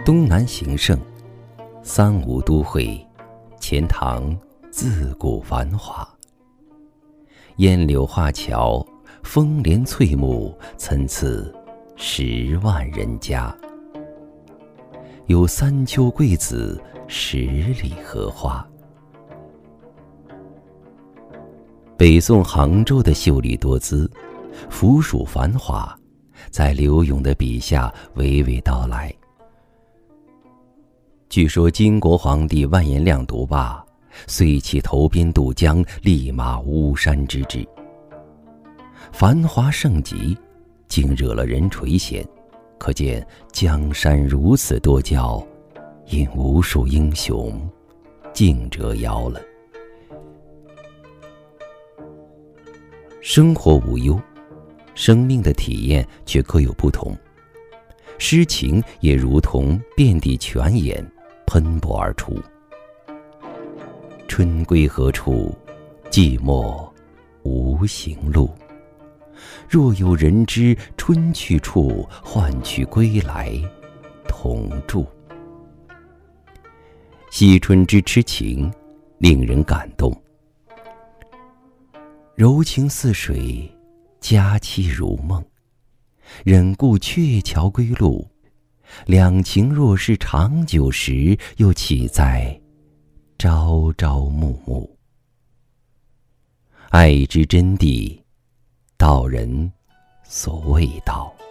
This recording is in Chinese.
东南形胜，三吴都会，钱塘自古繁华。烟柳画桥，风帘翠幕，参差10万人家。有三秋桂子，10里荷花。北宋杭州的秀丽多姿，府属繁华，在柳永的笔下娓娓道来。据说金国皇帝完颜亮读罢，遂起投鞭渡江，立马巫山之志。繁华盛极，竟惹了人垂涎，可见江山如此多娇，因无数英雄竞折腰了。生活无忧，生命的体验却各有不同。诗情也如同遍地泉眼，喷薄而出。春归何处？寂寞无行路。若有人知春去处，换取归来同住。惜春之痴情，令人感动。柔情似水，佳期如梦。忍顾鹊桥归路，两情若是长久时，又岂在朝朝暮暮。爱之真谛，道人所谓道。